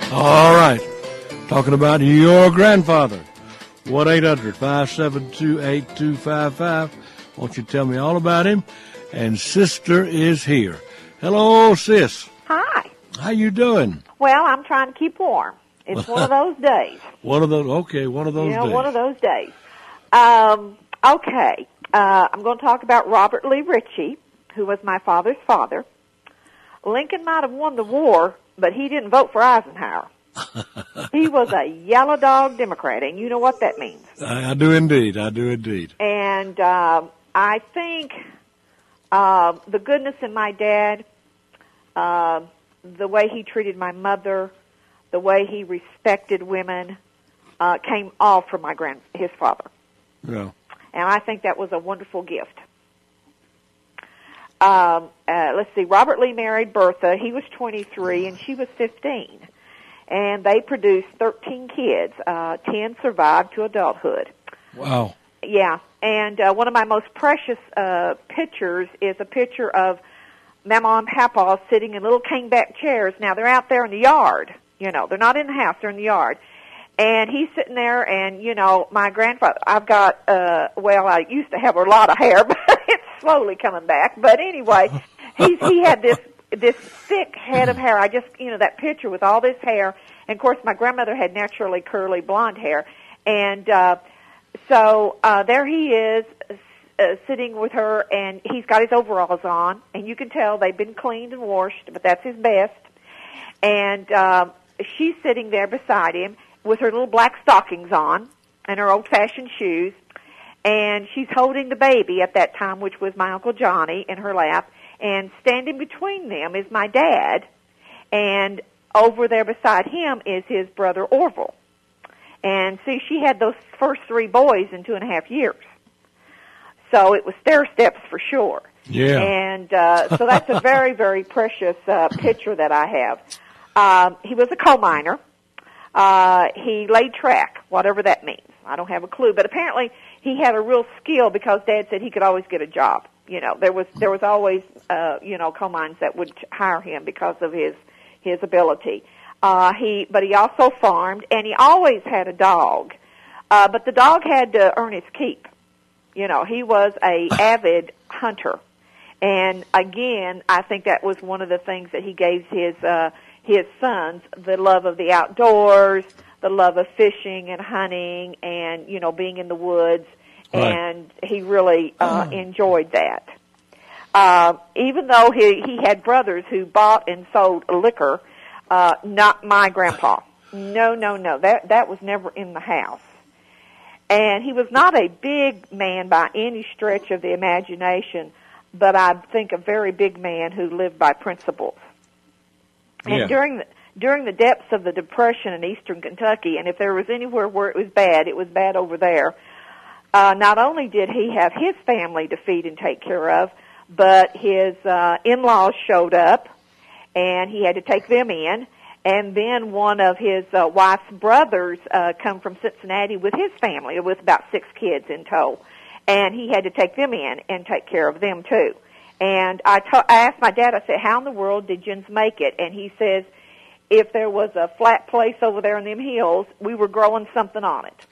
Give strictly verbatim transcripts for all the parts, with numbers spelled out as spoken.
All right. Talking about your grandfather. one eight hundred five seven two eight two five five. Won't you tell me all about him? And Sister is here. Hello, Sis. Hi. How you doing? Well, I'm trying to keep warm. It's one of those days. One of those, okay, one of those you know, days. one of those days. Um, okay. Uh, I'm going to talk about Robert Lee Ritchie, who was my father's father. Lincoln might have won the war, but he didn't vote for Eisenhower. He was a yellow dog Democrat, and you know what that means. I, I do indeed. I do indeed. And um, I think uh, the goodness in my dad, uh, the way he treated my mother, the way he respected women, uh, came all from my grand his father. Yeah. And I think that was a wonderful gift. Um, uh, let's see. Robert Lee married Bertha. He was twenty-three, and she was fifteen. And they produced thirteen kids. Uh, ten survived to adulthood. Wow. Yeah. And uh, one of my most precious uh, pictures is a picture of Mama and Papa sitting in little caneback chairs. Now, they're out there in the yard. You know, they're not in the house. They're in the yard. And he's sitting there, and, you know, my grandfather, I've got, uh, well, I used to have a lot of hair, but it's slowly coming back. But anyway, he's, he had this, this thick head of hair. I just, you know, that picture with all this hair. And, of course, my grandmother had naturally curly blonde hair. And, uh, so, uh, there he is, uh, sitting with her, and he's got his overalls on. And you can tell they've been cleaned and washed, but that's his best. And, uh, she's sitting there beside him with her little black stockings on and her old-fashioned shoes, and she's holding the baby at that time, which was my Uncle Johnny, in her lap, and standing between them is my dad, and over there beside him is his brother Orville. And see, she had those first three boys in two and a half years. So it was stair steps for sure. Yeah. And uh, so that's a very, very precious uh, picture that I have. Um, he was a coal miner. Uh, he laid track, whatever that means. I don't have a clue, but apparently he had a real skill because Dad said he could always get a job. You know, there was there was always uh, you know coal mines that would hire him because of his his ability. Uh, he but he also farmed, and he always had a dog, uh, but the dog had to earn his keep. You know, he was a avid hunter, and again, I think that was one of the things that he gave his. Uh, his sons, the love of the outdoors, the love of fishing and hunting and, you know, being in the woods. Right. And he really uh, enjoyed that. Uh, even though he, he had brothers who bought and sold liquor, uh, not my grandpa. No, no, no. That, that was never in the house. And he was not a big man by any stretch of the imagination, but I think a very big man who lived by principles. And Yeah. during the during the depths of the Depression in eastern Kentucky, and if there was anywhere where it was bad, it was bad over there. Uh, not only did he have his family to feed and take care of, but his uh, in-laws showed up, and he had to take them in. And then one of his uh, wife's brothers uh, come from Cincinnati with his family, with about six kids in tow, and he had to take them in and take care of them too. And I, ta- I asked my dad, I said, how in the world did Jens make it? And he says, if there was a flat place over there in them hills, we were growing something on it.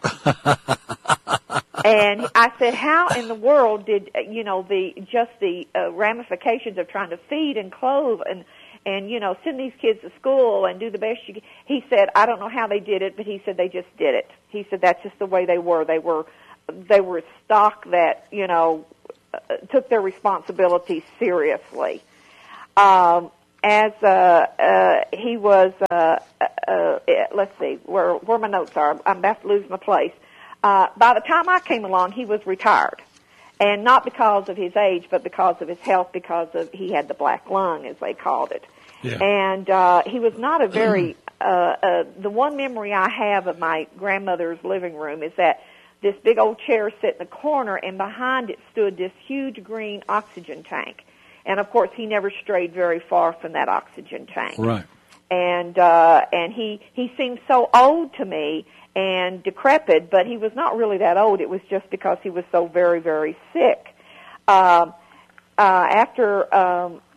And I said, how in the world did, you know, the just the uh, ramifications of trying to feed and clothe and, and, you know, send these kids to school and do the best you can. He said, I don't know how they did it, but he said they just did it. He said that's just the way they were. They were, they were stock that, you know, Uh, took their responsibilities seriously. Um, as uh, uh, he was, uh, uh, uh, let's see, where where my notes are. I'm about to lose my place. Uh, by the time I came along, he was retired, and not because of his age, but because of his health. Because of he had the black lung, as they called it, Yeah. and uh, he was not a very. uh, uh, the one memory I have of my grandmother's living room is that. This big old chair set in the corner, and behind it stood this huge green oxygen tank. And, of course, he never strayed very far from that oxygen tank. Right. And uh, and he, he seemed so old to me and decrepit, but he was not really that old. It was just because he was so very, very sick. Uh, uh, after um,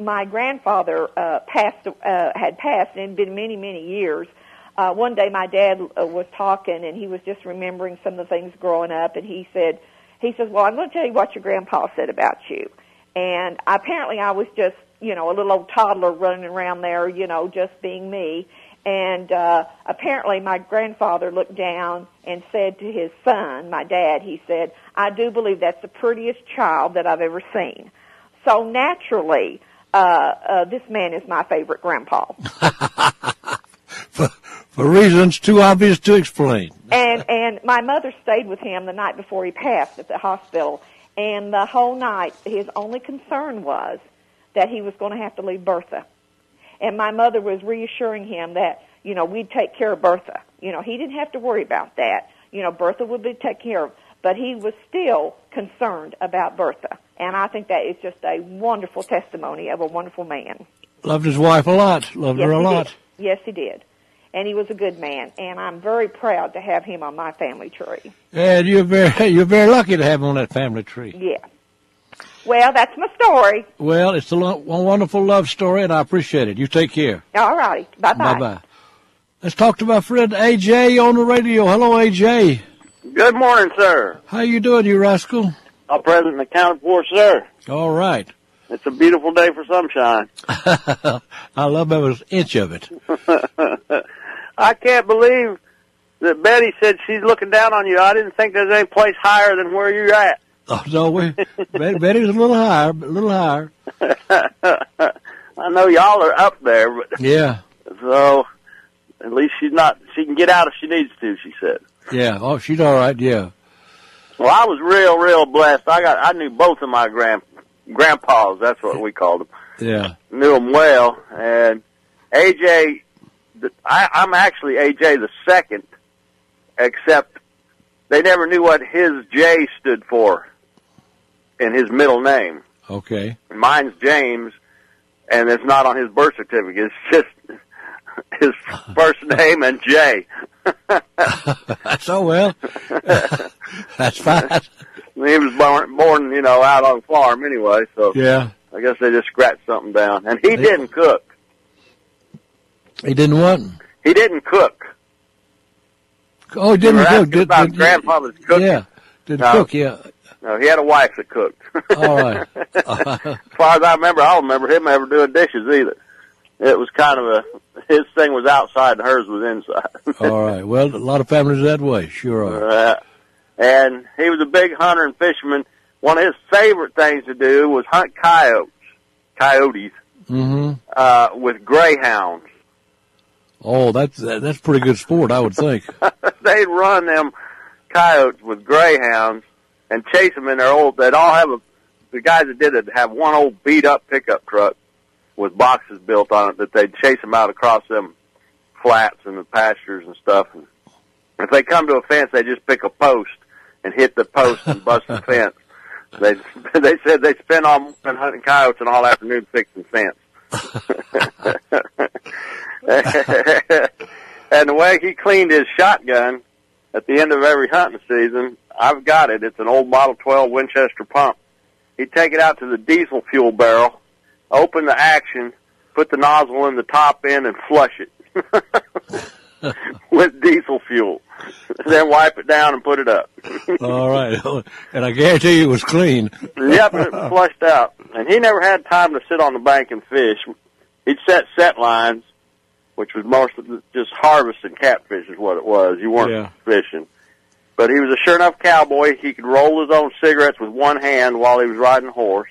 my grandfather uh, passed, uh, had passed, and it had been many, many years. Uh, one day my dad uh, was talking, and he was just remembering some of the things growing up, and he said, he says, well, I'm going to tell you what your grandpa said about you. And apparently I was just, you know, a little old toddler running around there, you know, just being me. And uh, apparently my grandfather looked down and said to his son, my dad, he said, I do believe that's the prettiest child that I've ever seen. So naturally, uh, uh, this man is my favorite grandpa. for, for reasons too obvious to explain. and and my mother stayed with him the night before he passed at the hospital. And the whole night, his only concern was that he was going to have to leave Bertha. And my mother was reassuring him that, you know, we'd take care of Bertha. You know, he didn't have to worry about that. You know, Bertha would be taken care of. But he was still concerned about Bertha. And I think that is just a wonderful testimony of a wonderful man. Loved his wife a lot. Loved yes, her a he lot. Did. Yes, he did. And he was a good man. And I'm very proud to have him on my family tree. And you're very, you're very lucky to have him on that family tree. Yeah. Well, that's my story. Well, it's a, lo- a wonderful love story, and I appreciate it. You take care. All righty. Bye-bye. Bye-bye. Let's talk to my friend A J on the radio. Hello, A J. Good morning, sir. How you doing, you rascal? All present and accounted for, sir. All right. It's a beautiful day for sunshine. I love every inch of it. I can't believe that Betty said she's looking down on you. I didn't think there's any place higher than where you're at. Oh, no, we, Betty, Betty's a little higher, a little higher. I know y'all are up there, but yeah. So at least she's not. She can get out if she needs to. She said. Yeah. Oh, she's all right. Yeah. Well, I was real, real blessed. I got. I knew both of my grand grandpas. That's what we called them. Yeah. Knew them well, and A J. I, I'm actually A J the second, except they never knew what his J stood for in his middle name. Okay. Mine's James, and it's not on his birth certificate. It's just his first name and J. So, well, that's fine. He was born, born, you know, out on the farm anyway, so yeah. I guess they just scratched something down. And he didn't cook. He didn't what? He didn't cook. Oh, he didn't cook. Did, about did, grandfather's cooking. Yeah, didn't no, cook, yeah. No, he had a wife that cooked. All right. As far as I remember, I don't remember him ever doing dishes either. It was kind of a, his thing was outside and hers was inside. All right. Well, a lot of families that way, sure are. Uh, and he was a big hunter and fisherman. One of his favorite things to do was hunt coyotes, coyotes, mm-hmm. uh, with greyhounds. Oh, that's that's pretty good sport, I would think. They'd run them coyotes with greyhounds and chase them in their old. They'd all have a. The guys that did it have one old beat up pickup truck with boxes built on it that they'd chase them out across them flats and the pastures and stuff. And if they come to a fence, they just pick a post and hit the post and bust the fence. They they said they spend all morning hunting coyotes and all afternoon fixing fence. And the way he cleaned his shotgun at the end of every hunting season, I've got it. It's an old Model twelve Winchester pump. He'd take it out to the diesel fuel barrel, open the action, put the nozzle in the top end, and flush it with diesel fuel. Then wipe it down and put it up. All right. And I guarantee you it was clean. Yep, it flushed out. And he never had time to sit on the bank and fish. He'd set set lines, which was mostly just harvesting catfish is what it was. You weren't yeah. fishing. But he was a sure enough cowboy. He could roll his own cigarettes with one hand while he was riding a horse.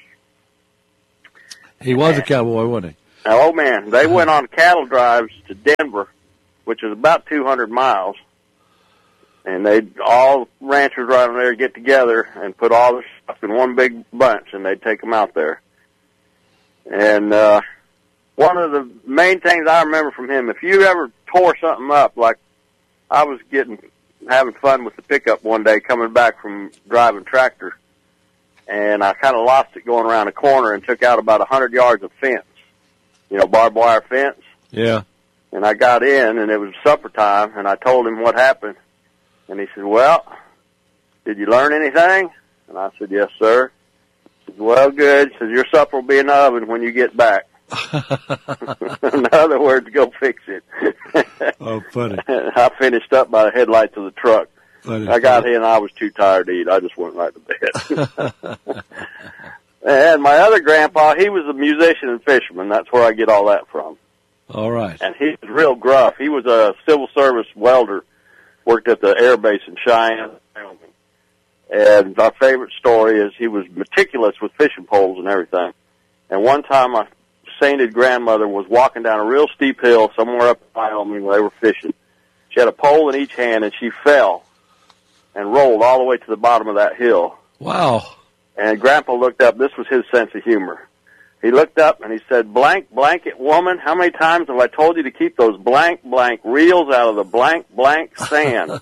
He was a cowboy, wasn't he? Oh, man. They went on cattle drives to Denver, which is about two hundred miles. And they'd all ranchers right on there get together and put all their stuff in one big bunch, and they'd take them out there. And uh, one of the main things I remember from him, if you ever tore something up, like I was getting having fun with the pickup one day coming back from driving tractor, and I kind of lost it going around a corner and took out about a hundred yards of fence, you know, barbed wire fence. Yeah. And I got in, and it was supper time, and I told him what happened. And he said, well, did you learn anything? And I said, yes, sir. He Well, good. So your supper will be in the oven when you get back. In other words, go fix it. Oh, funny. I finished up by the headlights of the truck. Funny. I got here and I was too tired to eat. I just went right to bed. And my other grandpa, he was a musician and fisherman. That's where I get all that from. All right. And he was real gruff. He was a civil service welder, worked at the air base in Cheyenne. And our favorite story is he was meticulous with fishing poles and everything. And one time my sainted grandmother was walking down a real steep hill somewhere up in Wyoming where they were fishing. She had a pole in each hand, and she fell and rolled all the way to the bottom of that hill. Wow. And Grandpa looked up. This was his sense of humor. He looked up and he said, "Blank blanket woman, how many times have I told you to keep those blank blank reels out of the blank blank sand?"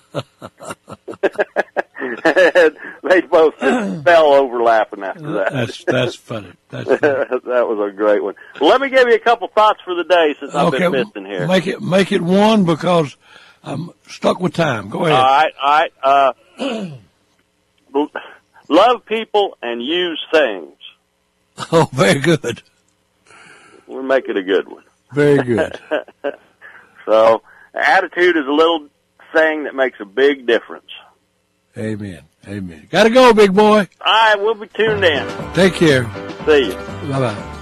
And they both just fell over laughing after that. That's that's funny. That's funny. That was a great one. Well, let me give you a couple thoughts for the day since I've Okay, been missing here. make it make it one because I'm stuck with time. Go ahead. All right, all right. Uh, love people and use things. Oh, very good. We'll make it a good one. Very good. So, attitude is a little thing that makes a big difference. Amen. Amen. Got to go, big boy. All right, we'll be tuned in. Take care. See you. Bye-bye.